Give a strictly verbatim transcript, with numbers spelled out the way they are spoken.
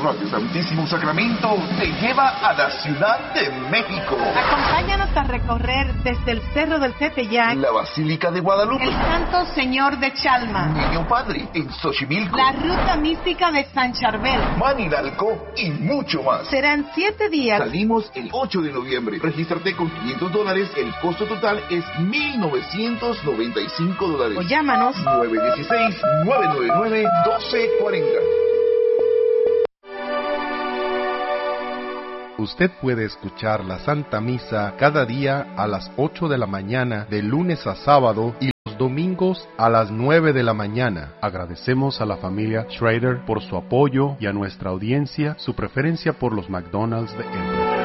Radio Santísimo Sacramento te lleva a la Ciudad de México. Acompáñanos a recorrer desde el Cerro del Tepeyac, la Basílica de Guadalupe, el Santo Señor de Chalma, Niño Padre en Xochimilco, la Ruta Mística de San Charbel, Manilalco y mucho más. Serán siete días. Salimos el ocho de noviembre. Regístrate con quinientos dólares. El costo total es mil novecientos noventa y cinco dólares. O llámanos nueve uno seis, nueve nueve nueve, uno dos cuatro cero. Usted puede escuchar la Santa Misa cada día a las ocho de la mañana, de lunes a sábado, y los domingos a las nueve de la mañana. Agradecemos a la familia Schrader por su apoyo y a nuestra audiencia su preferencia por los McDonald's de Embry.